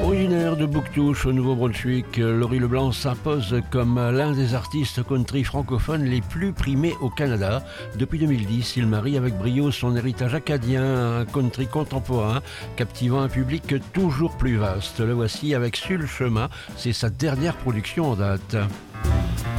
Originaire de Bouctouche au Nouveau-Brunswick, Laurie Leblanc s'impose comme l'un des artistes country francophones les plus primés au Canada. Depuis 2010, il marie avec brio son héritage acadien à un country contemporain, captivant un public toujours plus vaste. Le voici avec Sur le chemin, c'est sa dernière production en date.